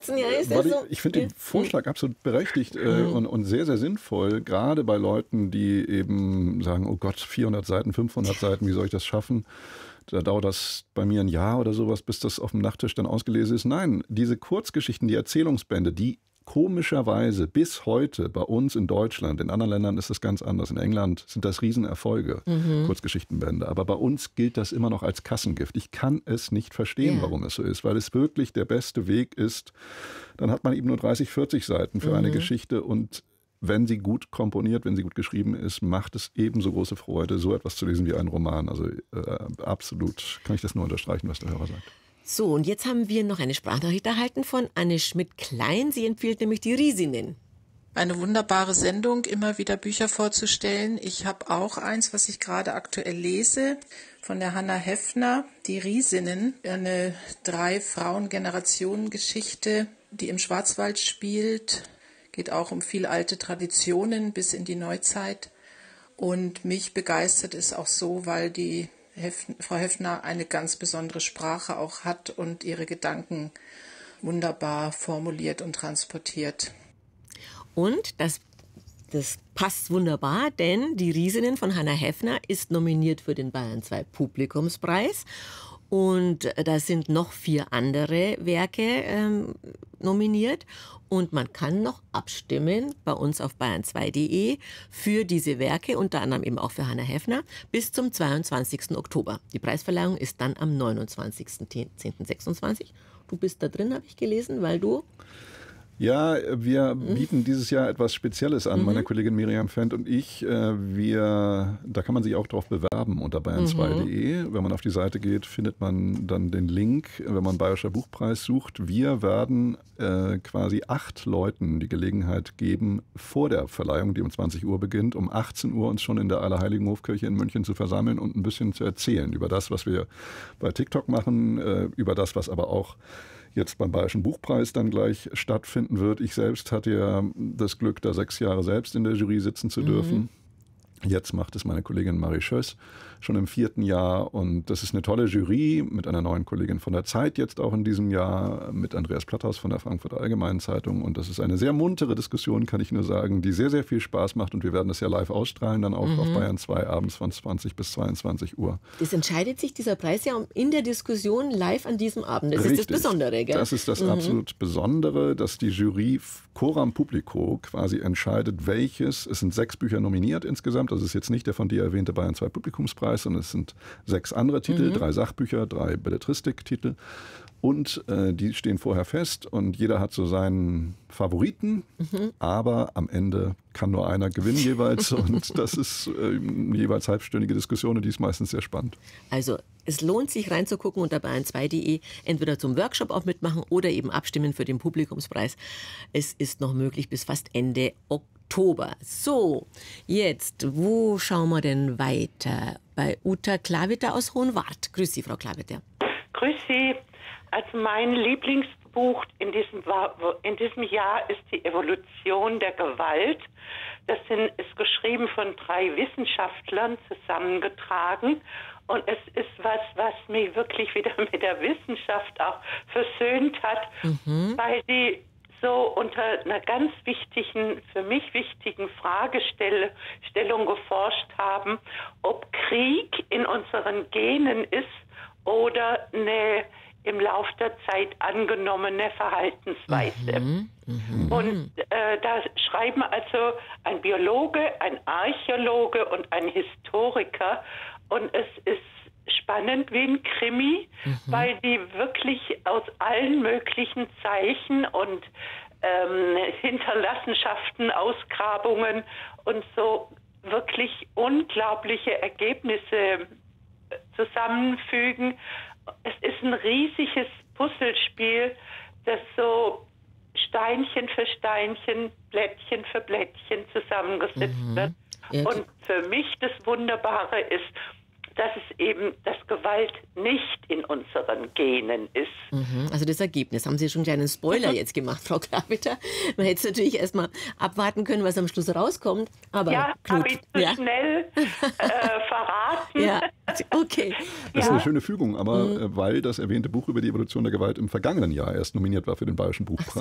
Ja, ist das so? Ich finde den Vorschlag absolut berechtigt und sehr, sehr sinnvoll, gerade bei Leuten, die eben sagen, oh Gott, 400 Seiten, 500 Seiten, wie soll ich das schaffen? Da dauert das bei mir ein Jahr oder sowas, bis das auf dem Nachttisch dann ausgelesen ist. Nein, diese Kurzgeschichten, die Erzählungsbände, die komischerweise bis heute bei uns in Deutschland, in anderen Ländern ist das ganz anders. In England sind das Riesenerfolge, Kurzgeschichtenbände. Aber bei uns gilt das immer noch als Kassengift. Ich kann es nicht verstehen, warum es so ist, weil es wirklich der beste Weg ist. Dann hat man eben nur 30, 40 Seiten für eine Geschichte und wenn sie gut komponiert, wenn sie gut geschrieben ist, macht es ebenso große Freude, so etwas zu lesen wie ein Roman. Also absolut kann ich das nur unterstreichen, was der Hörer sagt. So, und jetzt haben wir noch eine Sprachnachricht erhalten von Anne Schmidt-Klein. Sie empfiehlt nämlich die Riesinnen. Eine wunderbare Sendung, immer wieder Bücher vorzustellen. Ich habe auch eins, was ich gerade aktuell lese, von der Hannah Heffner, Die Riesinnen, eine 3-Frauen-Generationen-Geschichte, die im Schwarzwald spielt. Geht auch um viel alte Traditionen bis in die Neuzeit. Und mich begeistert es auch so, weil die Frau Heffner eine ganz besondere Sprache auch hat und ihre Gedanken wunderbar formuliert und transportiert. Und das passt wunderbar, denn Die Riesinnen von Hannah Heffner ist nominiert für den Bayern 2 Publikumspreis. Und da sind noch 4 andere Werke nominiert. Und man kann noch abstimmen bei uns auf bayern2.de für diese Werke, unter anderem eben auch für Hannah Heffner, bis zum 22. Oktober. Die Preisverleihung ist dann am 29.10.26. Du bist da drin, habe ich gelesen, weil du... Ja, wir bieten dieses Jahr etwas Spezielles an, meine Kollegin Miriam Fendt und ich. Da kann man sich auch drauf bewerben unter bayern2.de. Wenn man auf die Seite geht, findet man dann den Link, wenn man Bayerischer Buchpreis sucht. Wir werden quasi 8 Leuten die Gelegenheit geben, vor der Verleihung, die um 20 Uhr beginnt, um 18 Uhr uns schon in der Allerheiligenhofkirche in München zu versammeln und ein bisschen zu erzählen über das, was wir bei TikTok machen, über das, was aber auch jetzt beim Bayerischen Buchpreis dann gleich stattfinden wird. Ich selbst hatte ja das Glück, da 6 Jahre selbst in der Jury sitzen zu dürfen. Jetzt macht es meine Kollegin Marie Schöss schon im 4. Jahr und das ist eine tolle Jury mit einer neuen Kollegin von der Zeit jetzt auch in diesem Jahr, mit Andreas Platthaus von der Frankfurter Allgemeinen Zeitung und das ist eine sehr muntere Diskussion, kann ich nur sagen, die sehr, sehr viel Spaß macht und wir werden das ja live ausstrahlen, dann auch auf Bayern 2 abends von 20 bis 22 Uhr. Es entscheidet sich dieser Preis ja in der Diskussion live an diesem Abend. Das ist das Besondere, gell? Das ist das absolut Besondere, dass die Jury coram publico quasi entscheidet, welches, es sind 6 Bücher nominiert insgesamt, das ist jetzt nicht der von dir erwähnte Bayern 2 Publikumspreis, sondern es sind 6 andere Titel, 3 Sachbücher, 3 Belletristiktitel und die stehen vorher fest und jeder hat so seinen Favoriten, aber am Ende kann nur einer gewinnen jeweils und das ist jeweils halbstündige Diskussion und die ist meistens sehr spannend. Also es lohnt sich reinzugucken unter bayern2.de, entweder zum Workshop auch mitmachen oder eben abstimmen für den Publikumspreis. Es ist noch möglich bis fast Ende Oktober. So, jetzt, wo schauen wir denn weiter? Bei Uta Klawitter aus Hohenwart. Grüß Sie, Frau Klawitter. Grüß Sie. Also mein Lieblingsbuch in diesem Jahr ist die Evolution der Gewalt. Das ist geschrieben von 3 Wissenschaftlern zusammengetragen. Und es ist was mich wirklich wieder mit der Wissenschaft auch versöhnt hat, weil die so unter einer ganz für mich wichtigen Fragestellung geforscht haben, ob Krieg in unseren Genen ist oder eine im Lauf der Zeit angenommene Verhaltensweise. Und da schreiben also ein Biologe, ein Archäologe und ein Historiker und es ist spannend wie ein Krimi, weil die wirklich aus allen möglichen Zeichen und Hinterlassenschaften, Ausgrabungen und so wirklich unglaubliche Ergebnisse zusammenfügen. Es ist ein riesiges Puzzlespiel, das so Steinchen für Steinchen, Blättchen für Blättchen zusammengesetzt wird. Ja. Und für mich das Wunderbare ist, dass es eben, dass Gewalt nicht in unseren Genen ist. Also das Ergebnis, haben Sie schon einen kleinen Spoiler jetzt gemacht, Frau Klaviter. Man hätte es natürlich erstmal abwarten können, was am Schluss rauskommt. Aber Ja, habe ich zu schnell verraten. Ja, okay. Das ist eine schöne Fügung, aber weil das erwähnte Buch über die Evolution der Gewalt im vergangenen Jahr erst nominiert war für den Bayerischen Buchpreis,